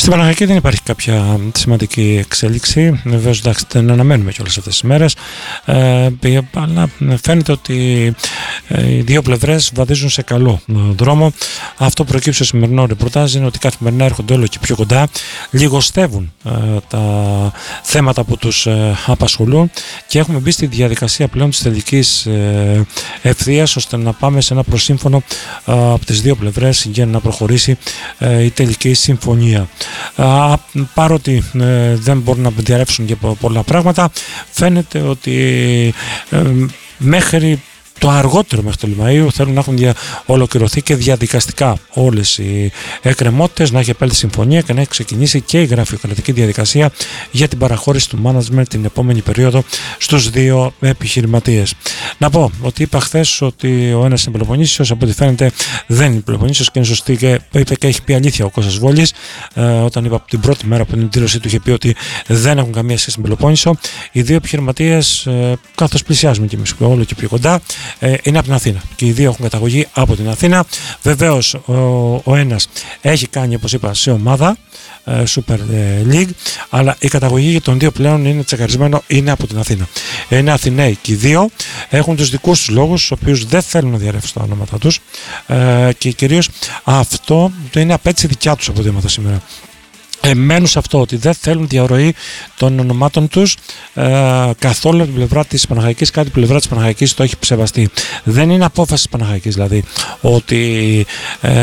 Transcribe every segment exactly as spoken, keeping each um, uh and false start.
Στην Παναχαϊκή δεν υπάρχει κάποια σημαντική εξέλιξη. Βεβαίως, εντάξει, δεν αναμένουμε και όλες αυτές τις μέρες. Ε, αλλά φαίνεται ότι οι δύο πλευρές βαδίζουν σε καλό δρόμο. Αυτό που προκύψει στο σημερινό ρεπορτάζ είναι ότι καθημερινά έρχονται όλο και πιο κοντά, λιγοστεύουν ε, τα θέματα που τους ε, απασχολούν και έχουμε μπει στη διαδικασία πλέον της τελικής ε, ευθείας, ώστε να πάμε σε ένα προσύμφωνο ε, από τις δύο πλευρές για να προχωρήσει ε, η τελική συμφωνία. Ε, παρότι ε, δεν μπορούν να διαρρεύσουν και πολλά πράγματα, φαίνεται ότι ε, μέχρι το αργότερο μέχρι το Μαΐου θέλουν να έχουν δια... ολοκληρωθεί και διαδικαστικά όλες οι εκκρεμότητες, να έχει επέλθει συμφωνία και να έχει ξεκινήσει και η γραφειοκρατική διαδικασία για την παραχώρηση του management την επόμενη περίοδο στους δύο επιχειρηματίες. Να πω ότι είπα χθες ότι ο ένας είναι Πελοποννήσιος, από ό,τι φαίνεται δεν είναι Πελοποννήσιος και είναι σωστή και είπε και έχει πει αλήθεια ο Κώστας Βόλης ε, όταν είπα από την πρώτη μέρα από την δήλωσή του είχε πει ότι δεν έχουν καμία σχέση με Πελοπόννησο. Οι δύο επιχειρηματίες ε, καθώς πλησιάζουμε και εμείς όλο και πιο κοντά, είναι από την Αθήνα και οι δύο έχουν καταγωγή από την Αθήνα. Βεβαίως ο, ο ένας έχει κάνει, όπως είπα, σε ομάδα Super League, αλλά η καταγωγή των δύο πλέον είναι τσεκαρισμένο, είναι από την Αθήνα. Είναι Αθηναίοι και οι δύο, έχουν τους δικούς τους λόγους, τους οποίους δεν θέλουν να διαρρεύσουν τα ονόματά τους και κυρίως αυτό είναι απέτηση δικιά τους από οτιδήποτε σήμερα. Ε, μένουν σε αυτό ότι δεν θέλουν διαρροή των ονομάτων τους ε, καθόλου από την πλευρά της Παναχαϊκής, κάτι την πλευρά της Παναχαϊκής το έχει ψεβαστεί. Δεν είναι απόφαση της Παναχαϊκής δηλαδή ότι ε,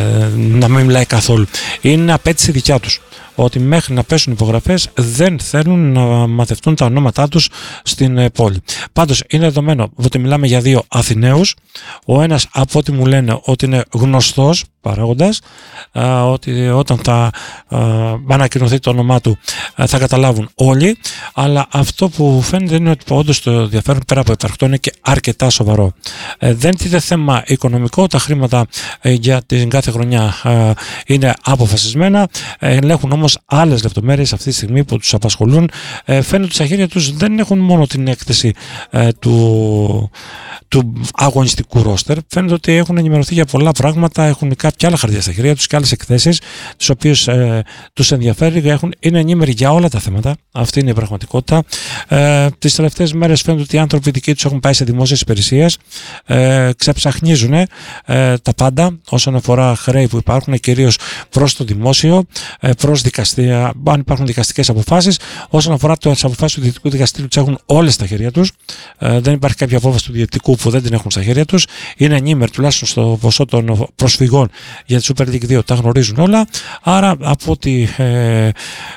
να μην μιλάει καθόλου. Είναι απέτηση δικιά τους ότι μέχρι να πέσουν υπογραφές δεν θέλουν να μαθευτούν τα ονόματά τους στην ε, πόλη. Πάντως είναι δεδομένο ότι μιλάμε για δύο Αθηναίους. Ο ένας από ό,τι μου λένε ότι είναι γνωστός παράγοντας, α, ότι όταν θα α, ανακοινωθεί το όνομά του α, θα καταλάβουν όλοι, αλλά αυτό που φαίνεται είναι ότι όντως το ενδιαφέρον πέρα από υπαρκτό είναι και αρκετά σοβαρό. Ε, δεν είναι θέμα οικονομικό, τα χρήματα ε, για την κάθε χρονιά ε, είναι αποφασισμένα, ε, ελέγχουν όμως άλλες λεπτομέρειες αυτή τη στιγμή που τους απασχολούν. Ε, φαίνεται ότι στα χέρια τους δεν έχουν μόνο την έκθεση ε, του, του αγωνιστικού ρόστερ, φαίνεται ότι έχουν ενημερωθεί για πολλά πράγματα, έχουν κάποια άλλα χαρτιά στα χέρια τους και άλλες εκθέσεις τις οποίες ε, τους ενδιαφέρει, έχουν, είναι ενήμεροι για όλα τα θέματα. Αυτή είναι η πραγματικότητα. Ε, τις τελευταίες μέρες φαίνεται ότι οι άνθρωποι δικοί τους έχουν πάει σε δημόσιες υπηρεσίες, ε, ξεψαχνίζουν ε, τα πάντα όσον αφορά χρέη που υπάρχουν κυρίως προς το δημόσιο, ε, προς δικαστήρια, αν υπάρχουν δικαστικές αποφάσεις. Όσον αφορά τις αποφάσεις του Διαιτητικού Δικαστήριου, τις έχουν όλες στα χέρια τους. Ε, δεν υπάρχει κάποια απόφαση του Διαιτητικού που δεν την έχουν στα χέρια τους. Είναι ενήμεροι τουλάχιστον στο ποσό των προσφυγών για τη Super League δύο, τα γνωρίζουν όλα. Άρα από ό,τι ε,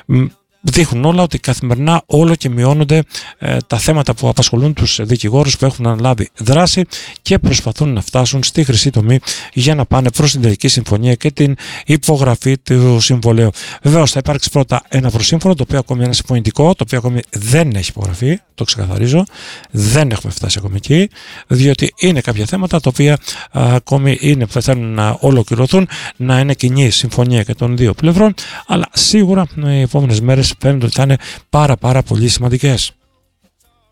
δείχνουν όλα ότι καθημερινά όλο και μειώνονται ε, τα θέματα που απασχολούν τους δικηγόρους που έχουν αναλάβει δράση και προσπαθούν να φτάσουν στη χρυσή τομή για να πάνε προς την τελική συμφωνία και την υπογραφή του συμβολέου. Βεβαίως θα υπάρξει πρώτα ένα προσύμφωνο, το οποίο ακόμη είναι συμφωνητικό, το οποίο ακόμη δεν έχει υπογραφεί, το ξεκαθαρίζω, δεν έχουμε φτάσει ακόμη εκεί, διότι είναι κάποια θέματα τα οποία α, ακόμη είναι που θα θέλουν να ολοκληρωθούν, να είναι κοινή συμφωνία και των δύο πλευρών, αλλά σίγουρα οι επόμενες μέρες φαίνεται ότι θα είναι πάρα πάρα πολύ σημαντικές.